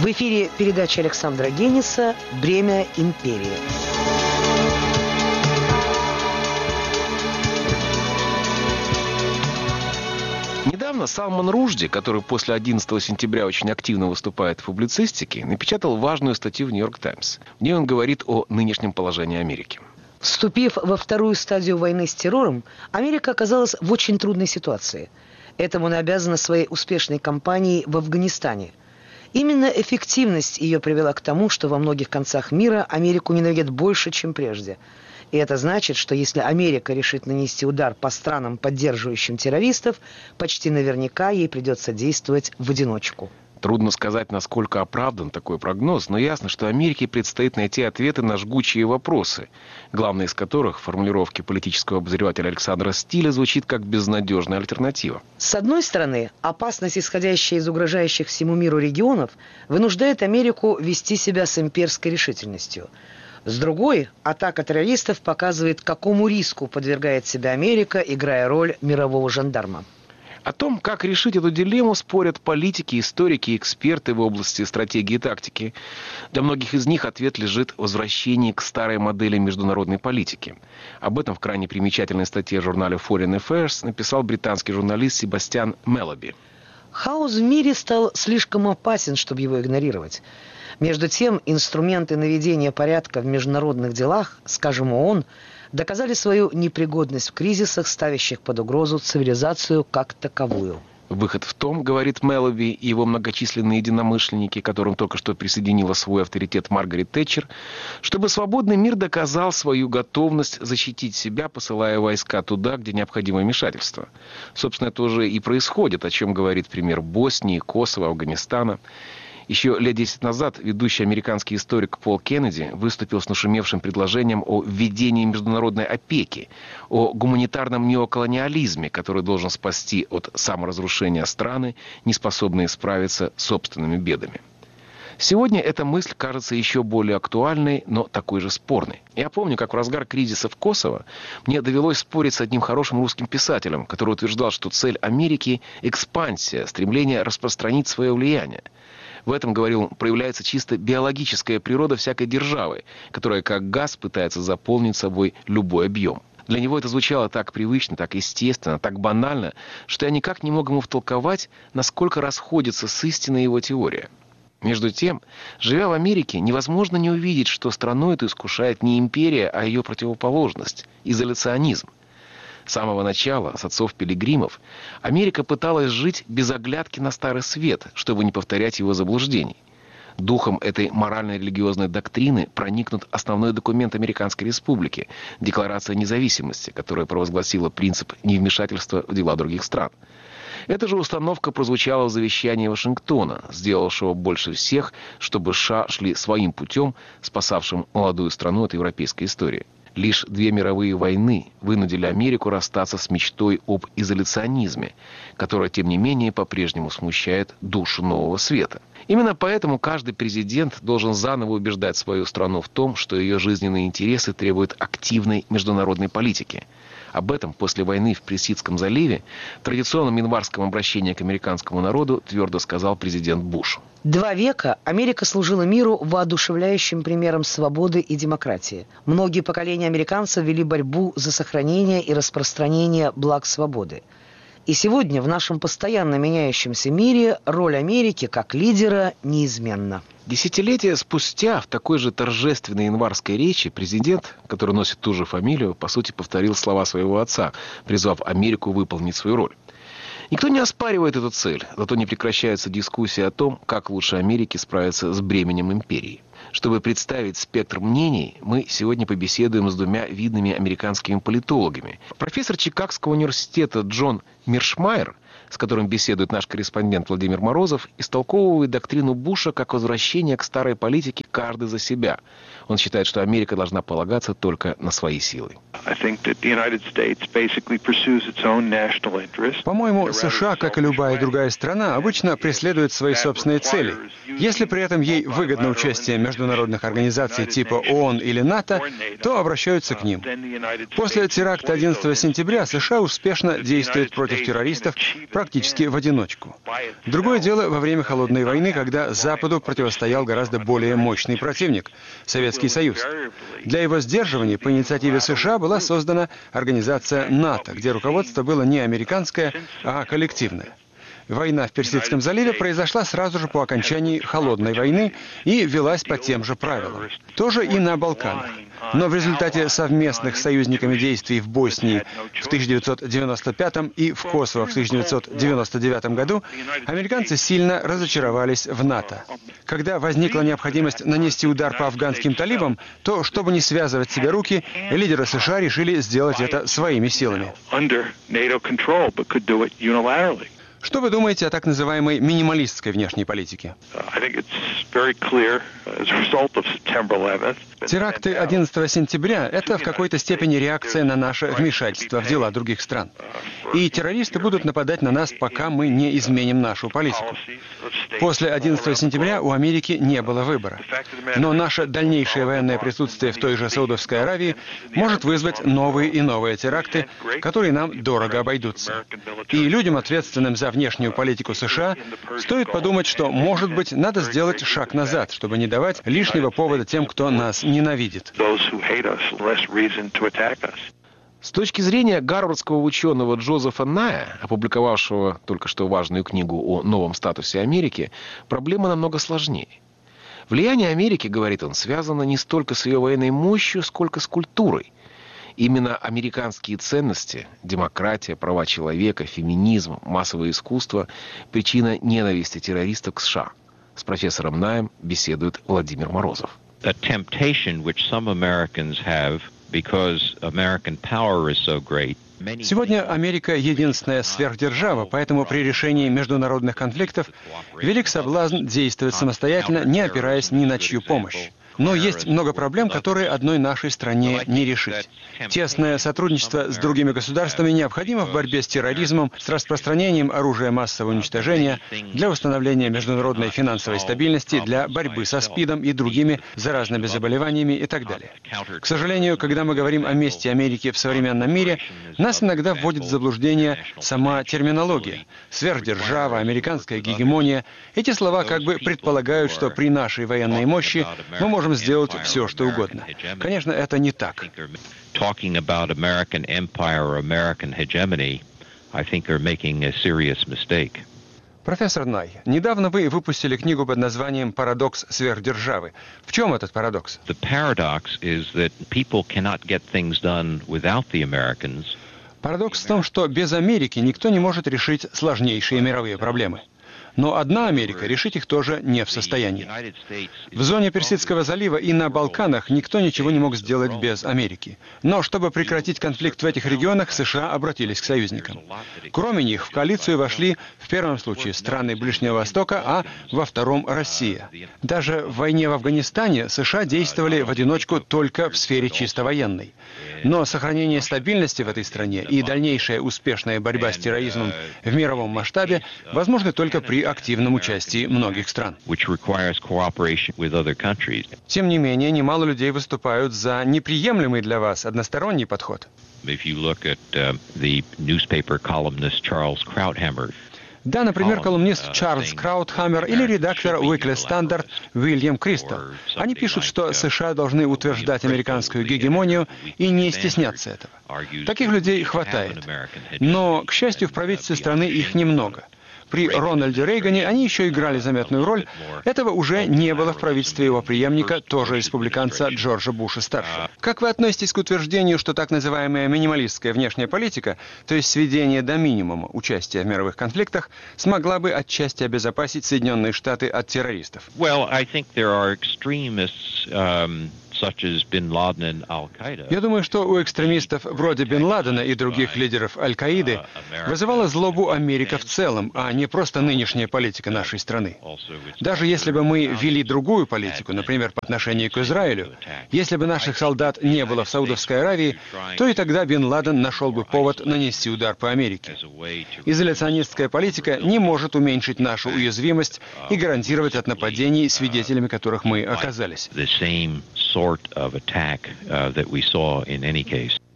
В эфире передача Александра Гениса «Бремя империи». Недавно Салман Ружди, который после 11 сентября очень активно выступает в публицистике, напечатал важную статью в «Нью-Йорк Таймс». В ней он говорит о нынешнем положении Америки. Вступив во вторую стадию войны с террором, Америка оказалась в очень трудной ситуации. Этому она обязана своей успешной кампанией в Афганистане. Именно эффективность ее привела к тому, что во многих концах мира Америку ненавидят больше, чем прежде. И это значит, что если Америка решит нанести удар по странам, поддерживающим террористов, почти наверняка ей придется действовать в одиночку. Трудно сказать, насколько оправдан такой прогноз, но ясно, что Америке предстоит найти ответы на жгучие вопросы, главный из которых в формулировке политического обозревателя Александра Стиля звучит как безнадежная альтернатива. С одной стороны, опасность, исходящая из угрожающих всему миру регионов, вынуждает Америку вести себя с имперской решительностью. С другой, атака террористов показывает, какому риску подвергает себя Америка, играя роль мирового жандарма. О том, как решить эту дилемму, спорят политики, историки, эксперты в области стратегии и тактики. Для многих из них ответ лежит в возвращении к старой модели международной политики. Об этом в крайне примечательной статье в журнале Foreign Affairs написал британский журналист Себастьян Мелоби. Хаос в мире стал слишком опасен, чтобы его игнорировать. Между тем, инструменты наведения порядка в международных делах, скажем, ООН, доказали свою непригодность в кризисах, ставящих под угрозу цивилизацию как таковую. Выход в том, говорит Мелоби и его многочисленные единомышленники, к которым только что присоединила свой авторитет Маргарет Тэтчер, чтобы свободный мир доказал свою готовность защитить себя, посылая войска туда, где необходимо вмешательство. Собственно, это уже и происходит, о чем говорит пример Боснии, Косово, Афганистана. Еще лет 10 назад ведущий американский историк Пол Кеннеди выступил с нашумевшим предложением о введении международной опеки, о гуманитарном неоколониализме, который должен спасти от саморазрушения страны, не способные справиться с собственными бедами. Сегодня эта мысль кажется еще более актуальной, но такой же спорной. Я помню, как в разгар кризиса в Косово мне довелось спорить с одним хорошим русским писателем, который утверждал, что цель Америки – экспансия, стремление распространить свое влияние. В этом, говорил он, проявляется чисто биологическая природа всякой державы, которая как газ пытается заполнить собой любой объем. Для него это звучало так привычно, так естественно, так банально, что я никак не мог ему втолковать, насколько расходится с истиной его теория. Между тем, живя в Америке, невозможно не увидеть, что страну эту искушает не империя, а ее противоположность – изоляционизм. С самого начала, с отцов-пилигримов, Америка пыталась жить без оглядки на Старый Свет, чтобы не повторять его заблуждений. Духом этой морально-религиозной доктрины проникнут основной документ Американской Республики – Декларация независимости, которая провозгласила принцип невмешательства в дела других стран. Эта же установка прозвучала в завещании Вашингтона, сделавшего больше всех, чтобы США шли своим путем, спасавшим молодую страну от европейской истории. Лишь 2 мировые войны вынудили Америку расстаться с мечтой об изоляционизме, которая, тем не менее, по-прежнему смущает душу нового света. Именно поэтому каждый президент должен заново убеждать свою страну в том, что ее жизненные интересы требуют активной международной политики. Об этом после войны в Персидском заливе в традиционном январском обращении к американскому народу твердо сказал президент Буш. 2 века Америка служила миру воодушевляющим примером свободы и демократии. Многие поколения американцев вели борьбу за сохранение и распространение благ свободы. И сегодня в нашем постоянно меняющемся мире роль Америки как лидера неизменна. Десятилетия спустя в такой же торжественной январской речи президент, который носит ту же фамилию, по сути повторил слова своего отца, призвав Америку выполнить свою роль. Никто не оспаривает эту цель, зато не прекращается дискуссия о том, как лучше Америке справиться с бременем империи. Чтобы представить спектр мнений, мы сегодня побеседуем с 2 видными американскими политологами. Профессор Чикагского университета Джон Миршмайер, с которым беседует наш корреспондент Владимир Морозов, истолковывает доктрину Буша как возвращение к старой политике «каждый за себя». Он считает, что Америка должна полагаться только на свои силы. По-моему, США, как и любая другая страна, обычно преследует свои собственные цели. Если при этом ей выгодно участие международных организаций типа ООН или НАТО, то обращаются к ним. После теракта 11 сентября США успешно действует против террористов, практически в одиночку. Другое дело во время Холодной войны, когда Западу противостоял гораздо более мощный противник – Советский Союз. Для его сдерживания по инициативе США была создана организация НАТО, где руководство было не американское, а коллективное. Война в Персидском заливе произошла сразу же по окончании Холодной войны и велась по тем же правилам. Тоже и на Балканах. Но в результате совместных с союзниками действий в Боснии в 1995 и в Косово в 1999 году американцы сильно разочаровались в НАТО. Когда возникла необходимость нанести удар по афганским талибам, то, чтобы не связывать себе руки, лидеры США решили сделать это своими силами. Что вы думаете о так называемой минималистской внешней политике? Теракты 11 сентября – это в какой-то степени реакция на наше вмешательство в дела других стран. И террористы будут нападать на нас, пока мы не изменим нашу политику. После 11 сентября у Америки не было выбора. Но наше дальнейшее военное присутствие в той же Саудовской Аравии может вызвать новые и новые теракты, которые нам дорого обойдутся. И людям, ответственным за внешнюю политику США, стоит подумать, что, может быть, надо сделать шаг назад, чтобы не давать лишнего повода тем, кто нас ненавидит. С точки зрения гарвардского ученого Джозефа Ная, опубликовавшего только что важную книгу о новом статусе Америки, проблема намного сложнее. Влияние Америки, говорит он, связано не столько с ее военной мощью, сколько с культурой. Именно американские ценности – демократия, права человека, феминизм, массовое искусство – причина ненависти террористов к США. С профессором Наем беседует Владимир Морозов. Сегодня Америка – единственная сверхдержава, поэтому при решении международных конфликтов велик соблазн действовать самостоятельно, не опираясь ни на чью помощь. Но есть много проблем, которые одной нашей стране не решить. Тесное сотрудничество с другими государствами необходимо в борьбе с терроризмом, с распространением оружия массового уничтожения, для установления международной финансовой стабильности, для борьбы со СПИДом и другими заразными заболеваниями и так далее. К сожалению, когда мы говорим о месте Америки в современном мире, нас иногда вводит в заблуждение сама терминология. Сверхдержава, американская гегемония. Эти слова как бы предполагают, что при нашей военной мощи мы можем сделать все, что угодно. Конечно, это не так. Профессор Най, недавно вы выпустили книгу под названием «Парадокс сверхдержавы». В чем этот парадокс? Парадокс в том, что без Америки никто не может решить сложнейшие мировые проблемы. Но одна Америка решить их тоже не в состоянии. В зоне Персидского залива и на Балканах никто ничего не мог сделать без Америки. Но чтобы прекратить конфликт в этих регионах, США обратились к союзникам. Кроме них, в коалицию вошли в первом случае страны Ближнего Востока, а во втором — Россия. Даже в войне в Афганистане США действовали в одиночку только в сфере чисто военной. Но сохранение стабильности в этой стране и дальнейшая успешная борьба с терроризмом в мировом масштабе возможны только при активном участии многих стран. Тем не менее, немало людей выступают за неприемлемый для вас односторонний подход. Да, например, колумнист Чарльз Краутхаммер или редактор Weekly Standard Уильям Кристал. Они пишут, что США должны утверждать американскую гегемонию и не стесняться этого. Таких людей хватает. Но, к счастью, в правительстве страны их немного. При Рональде Рейгане они еще играли заметную роль. Этого уже не было в правительстве его преемника, тоже республиканца Джорджа Буша-старшего. Как вы относитесь к утверждению, что так называемая минималистская внешняя политика, то есть сведение до минимума участия в мировых конфликтах, смогла бы отчасти обезопасить Соединенные Штаты от террористов? Я думаю, что у экстремистов вроде Бен Ладена и других лидеров Аль-Каиды вызывала злобу Америка в целом, а не просто нынешняя политика нашей страны. Даже если бы мы вели другую политику, например, по отношению к Израилю, если бы наших солдат не было в Саудовской Аравии, то и тогда Бен Ладен нашел бы повод нанести удар по Америке. Изоляционистская политика не может уменьшить нашу уязвимость и гарантировать от нападений, свидетелями которых мы оказались.